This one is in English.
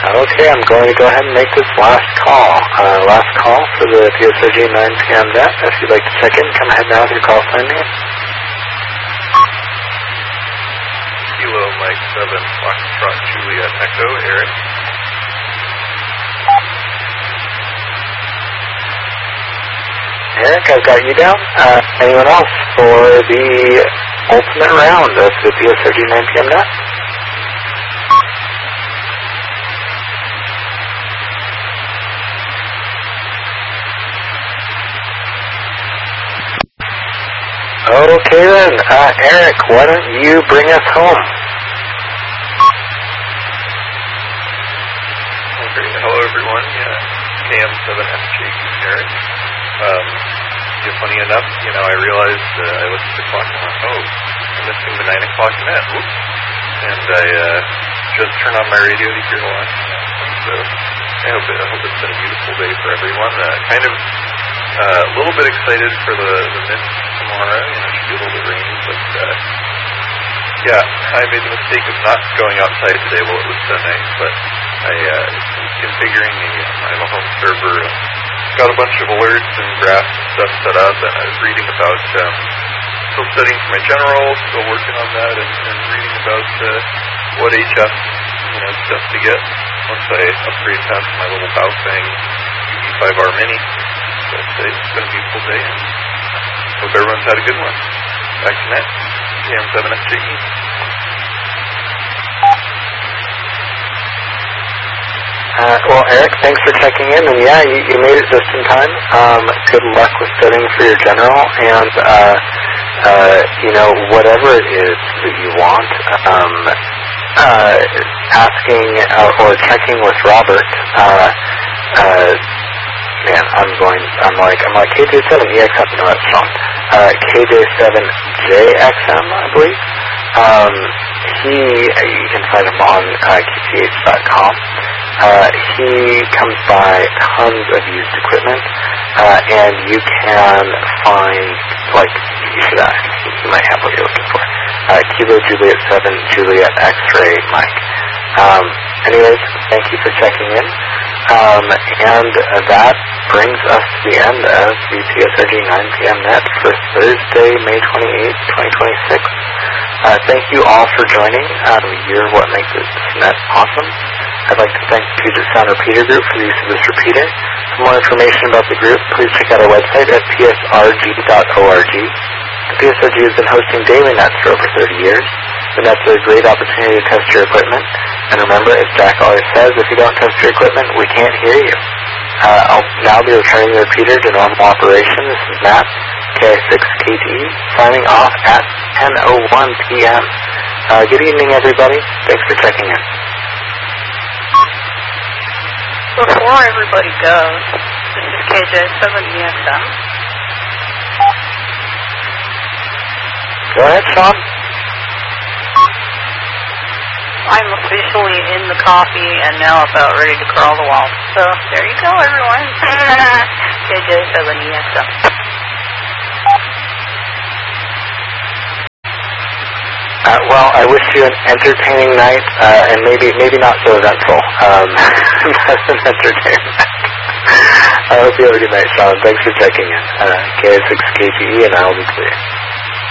Okay, I'm going to go ahead and make this last call. Last call for the PSRG 9 p.m. net. If you'd like to check in, come ahead now with your call sign name. Kilo Mike 7, Foxtrot Juliet Echo, Eric. Eric, I've got you down. Anyone else for the ultimate round of the PSRG 9 p.m. net? Okay then, Eric, why don't you bring us home? Okay, hello everyone, KM7FJ Eric. Funny enough, I realized I looked at the clock and went, oh, I'm missing the 9 o'clock net, whoops. And I just turned on my radio to hear the last net. So I hope it's been a beautiful day for everyone. Kind of a little bit excited for the mist tomorrow. It should be a little bit rainy, but I made the mistake of not going outside today while it was so nice. But I configuring I have a home server. Got a bunch of alerts and graphs and stuff set up, and I was reading about still studying for my general, still working on that, and reading about what HF stuff to get once I upgrade past my little Baofeng UV5R Mini. But it's been a beautiful day, and hope everyone's had a good one. Back to net, KM7FJE. Well, Eric, thanks for checking in, and you made it just in time. Good luck with studying for your general, and whatever it is that you want, asking or checking with Robert. I'm like KJ7EXM. No, that's wrong. KJ7JXM, I believe. You can find him on QTH.com. He comes by tons of used equipment, and you can find, you should ask, he might have what you're looking for. Kilo Juliet 7, Juliet X-Ray Mike. Anyways, thank you for checking in. And that brings us to the end of the PSRG 9 p.m. net for Thursday, May 28th, 2026. Thank you all for joining. You're what makes this net awesome. I'd like to thank Puget Sound Repeater Group for the use of this repeater. For more information about the group, please check out our website at psrg.org. The PSRG has been hosting daily nets for over 30 years. The nets are a great opportunity to test your equipment. And remember, as Jack always says, if you don't test your equipment, we can't hear you. I'll now be returning the repeater to normal operation. This is Matt, KI6KTE, signing off at 10:01 p.m. Good evening, everybody. Thanks for checking in. Before everybody goes, this is KJ7EXM. Go ahead, Sean. I'm officially in the coffee and now about ready to crawl the wall. So there you go, everyone. KJ7EXM. Well, I wish you an entertaining night, and maybe not so eventful, but an entertaining night. I hope you have a good night, Sean. Thanks for checking in. KI6KTE, and I will be clear.